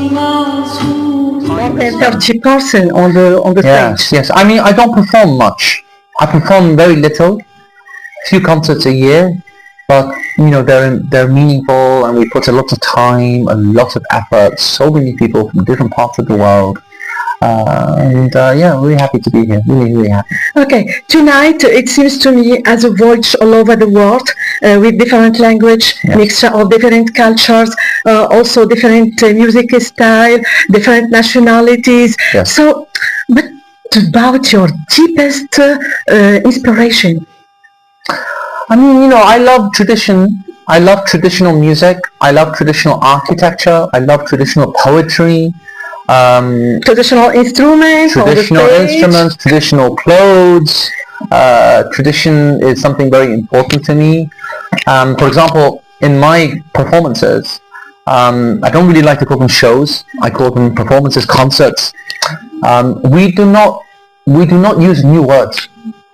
More than 30% on the Yes, stage. yes. I mean, I don't perform much. I perform very little, few concerts a year, but they're meaningful, and we put a lot of time, a lot of effort. So many people from different parts of the world, really happy to be here. Really, really happy. Okay, tonight it seems to me as a voyage all over the world with different language, Yes. mixture of different cultures, also different music style, different nationalities. Yes. So, but about your deepest inspiration. I mean, I love tradition. I love traditional music. I love traditional architecture. I love traditional poetry. Traditional instruments on the Traditional stage. instruments, traditional clothes. Tradition is something very important to me. For example, in my performances, I don't really like to call them shows. I call them performances, concerts. We do not use new words.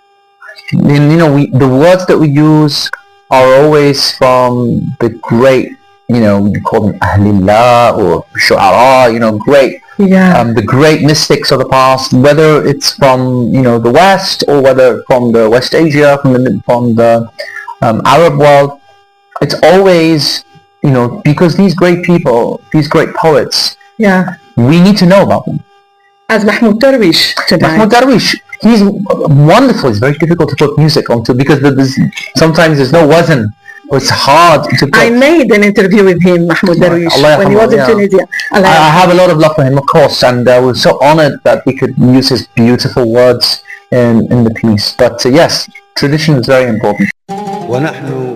The words that we use are always from the great, we call them Ahlillah or Shu'ara, great. Yeah. The great mystics of the past, whether it's from the West or whether from the West Asia, from the Arab world, it's always because these great people, these great poets, Yeah. we need to know about them. As Mahmoud Darwish tonight. Mahmoud Darwish, he's wonderful. It's very difficult to put music onto because sometimes there's no wazn. It's hard to put. I made an interview with him, Mahmoud Darwish, when he was in Tunisia. I have a lot of love for him, of course, and we're so honored that we could use his beautiful words in the piece. But yes, tradition is very important. ونحن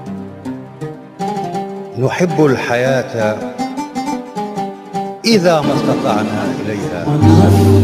نحب الحياة إذا ما استطعنا إليها.